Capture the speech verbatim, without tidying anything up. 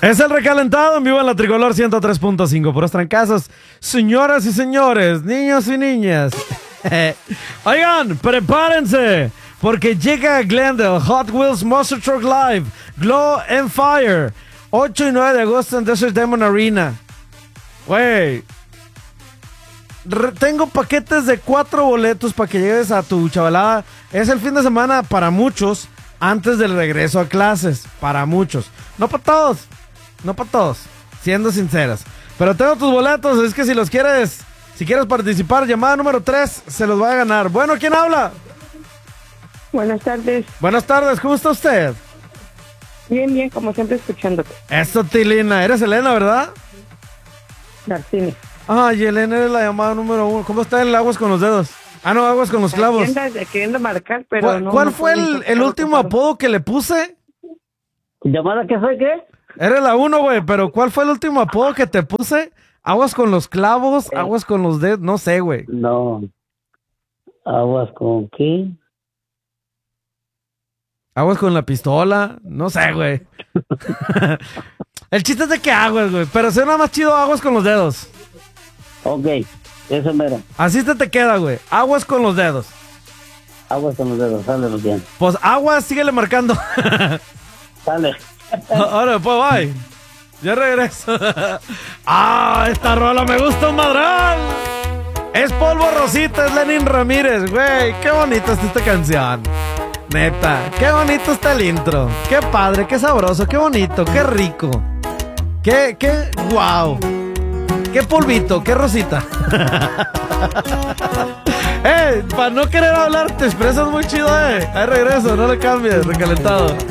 Es el recalentado en vivo en la Tricolor ciento tres punto cinco. Puros trancazos. Señoras y señores, niños y niñas. Oigan, prepárense. Porque llega a Glendale Hot Wheels Monster Truck Live Glow and Fire ocho y nueve de agosto en Desert Diamond Arena. Güey, tengo paquetes de cuatro boletos para que llegues a tu chavalada. Es el fin de semana para muchos antes del regreso a clases. Para muchos. No para todos. No para todos. Siendo sinceros. Pero tengo tus boletos. Es que si los quieres, si quieres participar, llamada número tres, se los va a ganar. Bueno, ¿quién habla? Buenas tardes. Buenas tardes, ¿cómo está usted? Bien, bien, como siempre escuchándote. Eso, Tilina. Eres Elena, ¿verdad? Darcini. Ay, Elena, eres la llamada número uno. ¿Cómo está el aguas con los dedos? Ah, no, aguas con los clavos. Queriendo, queriendo marcar, pero ¿Cuál, no. ¿cuál no fue el, el último apodo que le puse? ¿Llamada qué fue qué? Eres la uno, güey, pero ¿cuál fue el último apodo que te puse? Aguas con los clavos, Eh. aguas con los dedos, no sé, güey. No. ¿Aguas con qué? Aguas con la pistola, no sé, güey. El chiste es de que aguas, güey, pero suena más chido aguas con los dedos. Ok, eso mero. Así te te queda, güey, aguas con los dedos. Aguas con los dedos, sale bien. Pues aguas, síguele marcando. Sale. Ahora, pues, bye. Ya regreso. Ah, esta rola me gusta un madral. Es Polvo Rosita, es Lenin Ramírez, güey. Qué bonita está esta canción. Neta, qué bonito está el intro. Qué padre, qué sabroso, qué bonito, qué rico. Qué, qué, wow. Qué polvito, qué rosita. Eh, para no querer hablar, te expresas muy chido, eh. Ahí regreso, no le cambies, recalentado.